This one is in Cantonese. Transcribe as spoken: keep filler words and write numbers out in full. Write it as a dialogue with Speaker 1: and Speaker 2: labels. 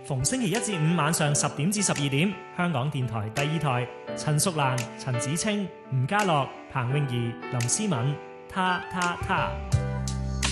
Speaker 1: 逢星期一至五晚上十點至十二點，香港電台第二台，陳淑蘭、陳子清、吳家樂、彭詠儀、林思敏，他他他。